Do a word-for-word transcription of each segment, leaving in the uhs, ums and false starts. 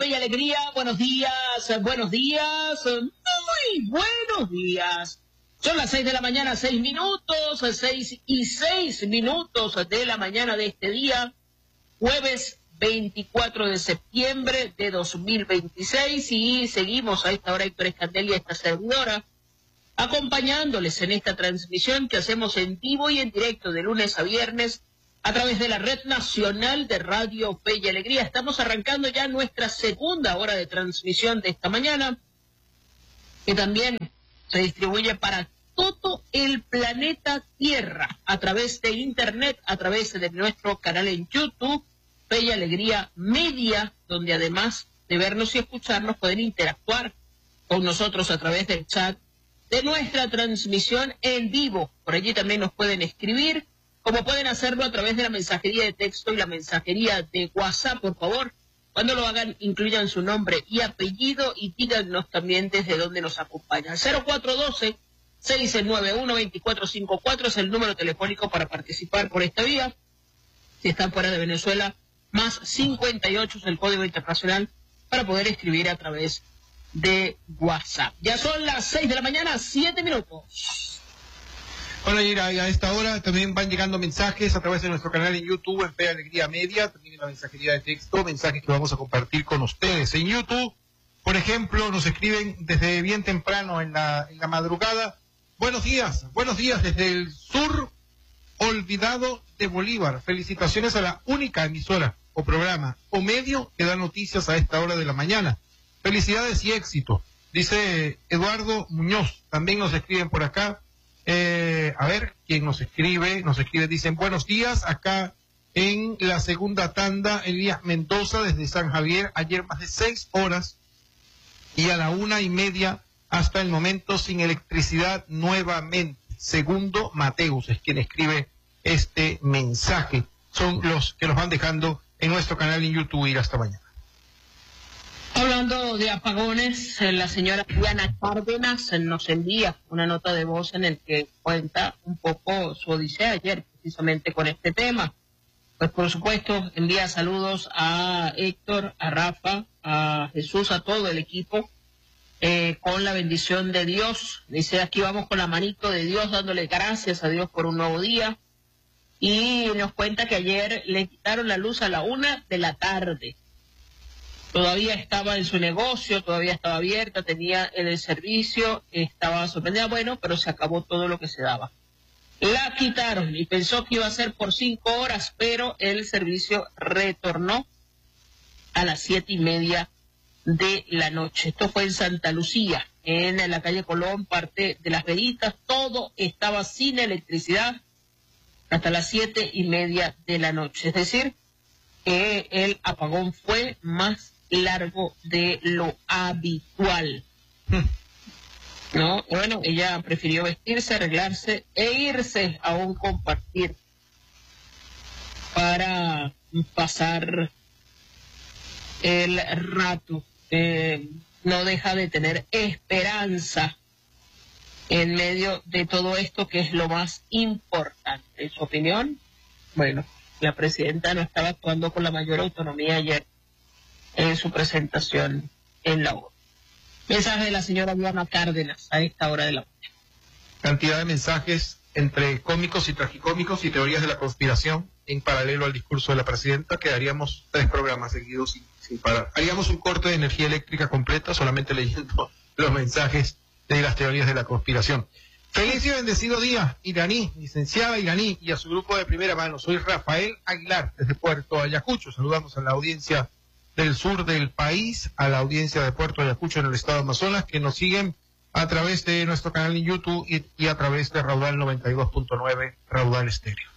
Fe y Alegría, buenos días, buenos días, muy buenos días. Son las seis de la mañana, seis minutos, seis y seis minutos de la mañana de este día, jueves veinticuatro de septiembre de dos mil veintiséis, y seguimos a esta hora Héctor Escandelia, esta servidora, acompañándoles en esta transmisión que hacemos en vivo y en directo de lunes a viernes a través de la Red Nacional de Radio Fe y Alegría. Estamos arrancando ya nuestra segunda hora de transmisión de esta mañana, que también se distribuye para todo el planeta Tierra a través de Internet, a través de nuestro canal en YouTube, Fe y Alegría Media, donde además de vernos y escucharnos pueden interactuar con nosotros a través del chat de nuestra transmisión en vivo. Por allí también nos pueden escribir, como pueden hacerlo a través de la mensajería de texto y la mensajería de WhatsApp. Por favor, cuando lo hagan, incluyan su nombre y apellido y díganos también desde dónde nos acompañan. cero cuatro uno dos, seis nueve uno, dos cuatro cinco cuatro es el número telefónico para participar por esta vía. Si están fuera de Venezuela, más cincuenta y ocho es el código internacional para poder escribir a través de WhatsApp. Ya son las seis de la mañana, siete minutos. Hola, Ira, a esta hora también van llegando mensajes a través de nuestro canal en YouTube, en Fe y Alegría Media, también en la mensajería de texto, mensajes que vamos a compartir con ustedes. En YouTube, por ejemplo, nos escriben desde bien temprano en la, en la madrugada. Buenos días, buenos días desde el sur olvidado de Bolívar. Felicitaciones a la única emisora o programa o medio que da noticias a esta hora de la mañana. Felicidades y éxito, dice Eduardo Muñoz. También nos escriben por acá. Eh, a ver, ¿quién nos escribe? Nos escribe, dicen, buenos días, acá en la segunda tanda, Elías Mendoza, desde San Javier, ayer más de seis horas, y a la una y media, hasta el momento, sin electricidad nuevamente. Segundo Mateus es quien escribe este mensaje. Son los que nos van dejando en nuestro canal en YouTube. Y hasta mañana. Hablando de apagones, la señora Diana Cárdenas nos envía una nota de voz en el que cuenta un poco su odisea ayer, precisamente con este tema. Pues por supuesto envía saludos a Héctor, a Rafa, a Jesús, a todo el equipo, eh, con la bendición de Dios. Dice, aquí vamos con la manito de Dios, dándole gracias a Dios por un nuevo día. Y nos cuenta que ayer le quitaron la luz a la una de la tarde. Todavía estaba en su negocio, todavía estaba abierta, tenía el servicio, estaba sorprendida, bueno, pero se acabó todo lo que se daba. La quitaron y pensó que iba a ser por cinco horas, pero el servicio retornó a las siete y media de la noche. Esto fue en Santa Lucía, en la calle Colón, parte de Las Veritas. Todo estaba sin electricidad hasta las siete y media de la noche. Es decir, que el apagón fue más largo de lo habitual. No, bueno, ella prefirió vestirse, arreglarse e irse a un compartir para pasar el rato. Eh, no deja de tener esperanza en medio de todo esto, que es lo más importante. En su opinión, bueno, la presidenta no estaba actuando con la mayor autonomía ayer en su presentación en la ONU. Mensaje de la señora Diana Cárdenas a esta hora de la mañana. Cantidad de mensajes entre cómicos y tragicómicos y teorías de la conspiración en paralelo al discurso de la presidenta, que haríamos tres programas seguidos sin, sin parar. Haríamos un corte de energía eléctrica completa solamente leyendo los mensajes de las teorías de la conspiración. Feliz y bendecido día, iraní, licenciada iraní, y a su grupo de primera mano. Soy Rafael Aguilar, desde Puerto Ayacucho. Saludamos a la audiencia del sur del país, a la audiencia de Puerto Ayacucho en el estado de Amazonas, que nos siguen a través de nuestro canal en YouTube y, y a través de Raudal noventa y dos punto nueve, Raudal Estéreo.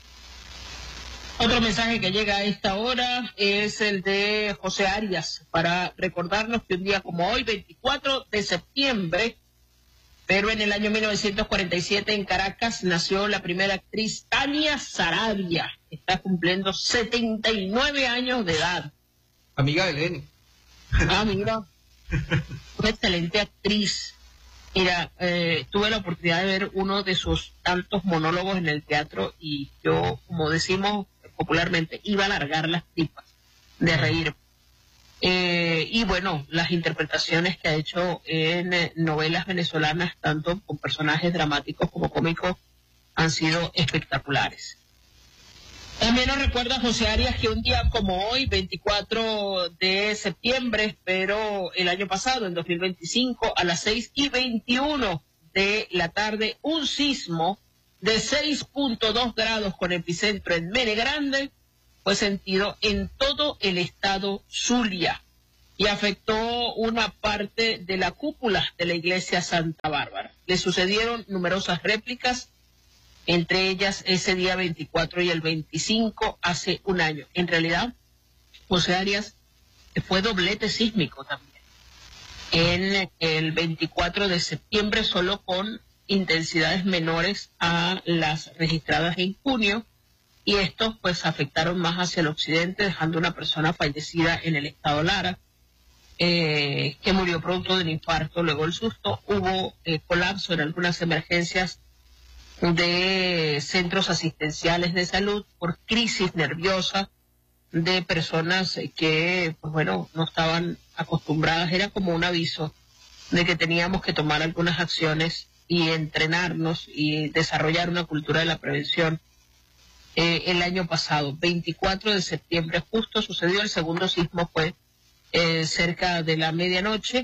Otro mensaje que llega a esta hora es el de José Arias, para recordarnos que un día como hoy, veinticuatro de septiembre, pero en el año mil novecientos cuarenta y siete en Caracas, nació la primera actriz Tania Sarabia. Está cumpliendo setenta y nueve años de edad. Amiga de Lenny. Ah, mira. Una excelente actriz. Mira, eh, tuve la oportunidad de ver uno de sus tantos monólogos en el teatro y yo, como decimos popularmente, iba a largar las tripas de reír. Eh, y bueno, las interpretaciones que ha hecho en eh, novelas venezolanas, tanto con personajes dramáticos como cómicos, han sido espectaculares. También nos recuerda José Arias que un día como hoy, veinticuatro de septiembre, pero el año pasado, en dos mil veinticinco, a las seis y veintiuno de la tarde, un sismo de seis punto dos grados con epicentro en Mene Grande fue sentido en todo el estado Zulia y afectó una parte de la cúpula de la iglesia Santa Bárbara. Le sucedieron numerosas réplicas, entre ellas ese día veinticuatro y el veinticinco hace un año. En realidad, José Arias fue doblete sísmico también. En el veinticuatro de septiembre, solo con intensidades menores a las registradas en junio, y estos pues afectaron más hacia el occidente, dejando una persona fallecida en el estado Lara, eh, que murió producto del infarto. Luego el susto, hubo eh, colapso en algunas emergencias de centros asistenciales de salud por crisis nerviosa de personas que, pues bueno, no estaban acostumbradas. Era como un aviso de que teníamos que tomar algunas acciones y entrenarnos y desarrollar una cultura de la prevención. Eh, el año pasado, veinticuatro de septiembre, justo sucedió el segundo sismo, fue eh, cerca de la medianoche,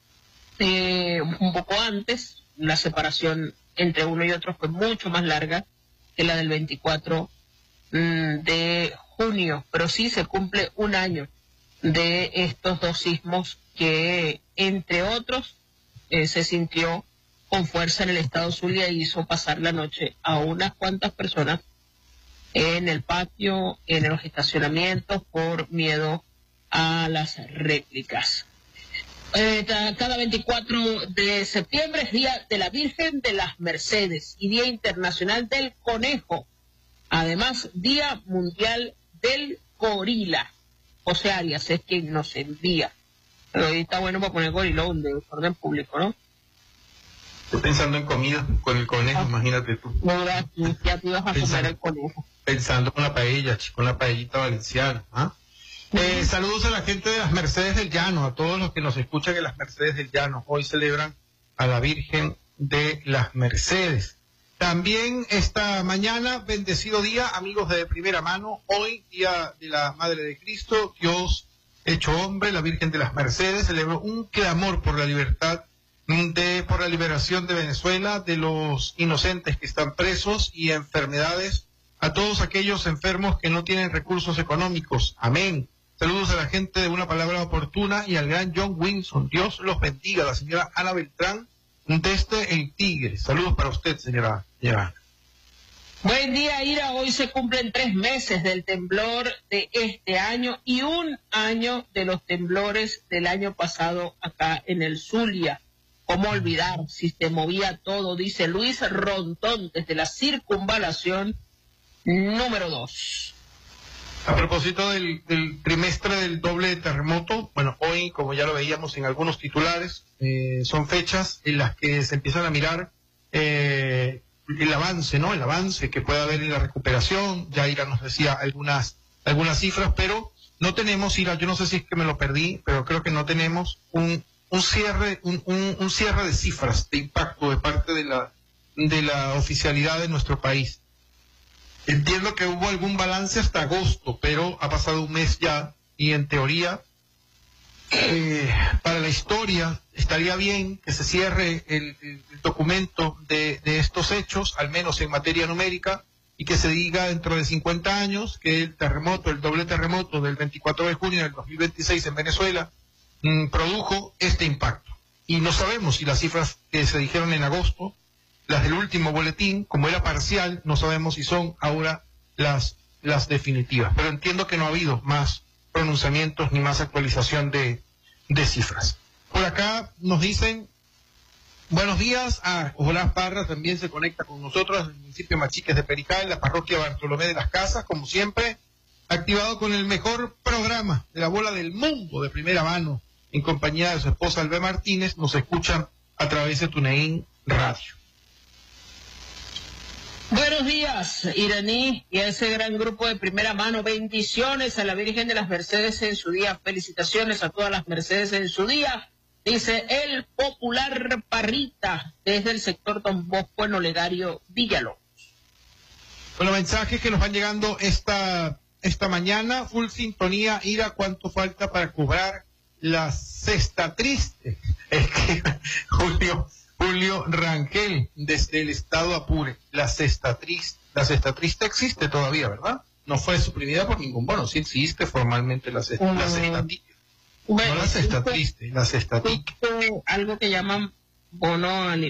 eh, un poco antes. La separación entre uno y otro fue mucho más larga que la del veinticuatro mmm, de junio, pero sí se cumple un año de estos dos sismos que, entre otros, eh, se sintió con fuerza en el estado Zulia y hizo pasar la noche a unas cuantas personas en el patio, en los estacionamientos, por miedo a las réplicas. Eh, cada veinticuatro de septiembre es Día de la Virgen de las Mercedes y Día Internacional del Conejo. Además, Día Mundial del Gorila. José Arias es quien nos envía. Pero ahí está bueno para poner gorilón de orden público, ¿no? Estoy pensando en comida con el conejo, ah, imagínate tú. No, ya te ibas a pensando, comer el conejo. Pensando con la paella, con la paellita valenciana, ¿ah? Eh, saludos a la gente de las Mercedes del Llano, a todos los que nos escuchan en las Mercedes del Llano. Hoy celebran a la Virgen de las Mercedes. También esta mañana, bendecido día, amigos de primera mano. Hoy, día de la Madre de Cristo, Dios hecho hombre, la Virgen de las Mercedes, celebró un clamor por la libertad, de, por la liberación de Venezuela, de los inocentes que están presos y enfermedades, a todos aquellos enfermos que no tienen recursos económicos. Amén. Saludos a la gente de Una Palabra Oportuna y al gran John Wilson. Dios los bendiga. La señora Ana Beltrán desde El Tigre. Saludos para usted, señora. señora. Buen día, Ira. Hoy se cumplen tres meses del temblor de este año y un año de los temblores del año pasado acá en el Zulia. ¿Cómo olvidar si se movía todo? Dice Luis Rontón desde la circunvalación número dos. A propósito del, del trimestre del doble terremoto, bueno, hoy, como ya lo veíamos en algunos titulares, eh, son fechas en las que se empiezan a mirar eh, el avance, ¿no? El avance que puede haber en la recuperación. Ya Ira nos decía algunas, algunas cifras, pero no tenemos, Ira, yo no sé si es que me lo perdí, pero creo que no tenemos un, un cierre, un, un, un cierre de cifras de impacto de parte de la, de la oficialidad de nuestro país. Entiendo que hubo algún balance hasta agosto, pero ha pasado un mes ya y en teoría, eh, para la historia, estaría bien que se cierre el, el, el documento de, de estos hechos, al menos en materia numérica, y que se diga dentro de cincuenta años que el terremoto, el doble terremoto del veinticuatro de junio del dos mil veintiséis en Venezuela, mmm, produjo este impacto. Y no sabemos si las cifras que se dijeron en agosto, las del último boletín, como era parcial, no sabemos si son ahora las, las definitivas. Pero entiendo que no ha habido más pronunciamientos ni más actualización de, de cifras. Por acá nos dicen, buenos días, a Ojalá Parra también se conecta con nosotros, del municipio de Machiques de Perijá, en la parroquia Bartolomé de las Casas, como siempre, activado con el mejor programa de la bola del mundo de primera mano, en compañía de su esposa Albe Martínez, nos escuchan a través de TuneIn Radio. Buenos días, Iraní, y a ese gran grupo de primera mano. Bendiciones a la Virgen de las Mercedes en su día. Felicitaciones a todas las Mercedes en su día. Dice el popular Parrita, desde el sector Don Bosco en Olegario, Villalobos. Bueno, mensajes que nos van llegando esta, esta mañana. Full sintonía. Ira, ¿cuánto falta para cobrar la cesta triste? Es que Julio... Julio Rangel, desde el estado Apure, la cesta triste, la cesta triste existe todavía, ¿verdad? No fue suprimida por ningún bono, sí existe formalmente la cesta, la cesta triste. Bueno, no la cesta triste, la cesta triste. Algo que llaman bono